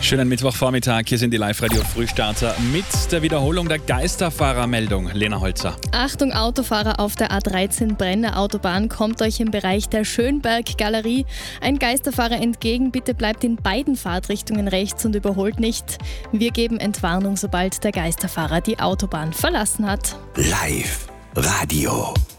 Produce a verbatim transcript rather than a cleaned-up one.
Schönen Mittwochvormittag, hier sind die Live-Radio-Frühstarter mit der Wiederholung der Geisterfahrermeldung. Lena Holzer. Achtung Autofahrer auf der A dreizehn Brenner Autobahn, kommt euch im Bereich der Schönberg-Galerie ein Geisterfahrer entgegen. Bitte bleibt in beiden Fahrtrichtungen rechts und überholt nicht. Wir geben Entwarnung, sobald der Geisterfahrer die Autobahn verlassen hat. Live Radio.